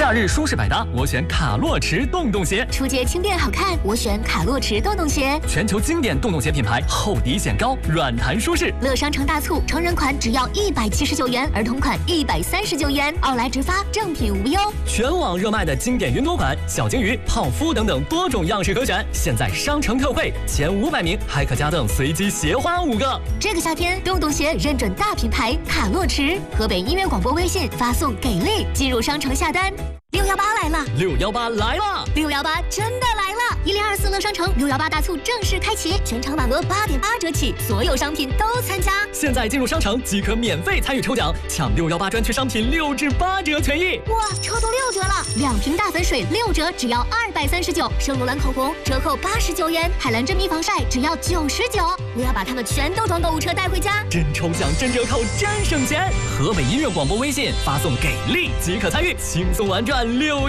夏日舒适百搭，我选卡洛驰洞洞鞋。 出街轻便好看，我选卡洛驰洞洞鞋。 全球经典洞洞鞋品牌，厚底显高，软弹舒适。 乐商城大促，成人款只要179元，儿童款139元，奥莱直发，正品无忧。 全网热卖的经典云朵款、小金鱼、泡芙等等多种样式可选，现在商城特惠，前500名还可加赠随机鞋花5个。 这个夏天，洞洞鞋认准大品牌卡洛驰，河北音乐广播微信发送给力，进入商城下单。618来了 ，618来了 ，618真的来了！1024乐商城618大促正式开启，全场满额8.8折起，所有商品都参加。 现在进入商城即可免费参与抽奖，抢618专区商品6至8折权益。 哇，抽到6折了！2瓶大粉水6折，只要239；圣罗兰口红折扣89元，海蓝真皮防晒只要99。我要把它们全都装购物车带回家， 真抽奖、真折扣、真省钱！河北音乐广播微信发送给力即可参与，轻松玩转618。